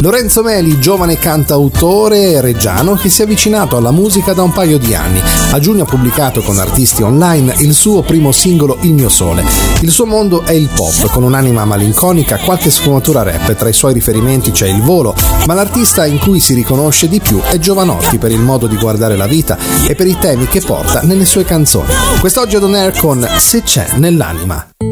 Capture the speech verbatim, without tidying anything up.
Lorenzo Meli, giovane cantautore reggiano che si è avvicinato alla musica da un paio di anni. A giugno ha pubblicato con artisti online il suo primo singolo Il mio sole. Il suo mondo è il pop, con un'anima malinconica, qualche sfumatura rap. Tra i suoi riferimenti c'è il Volo, ma l'artista in cui si riconosce di più è Jovanotti per il modo di guardare la vita e per i temi che porta nelle sue canzoni. Quest'oggi ad On Air con Se c'è nell'anima.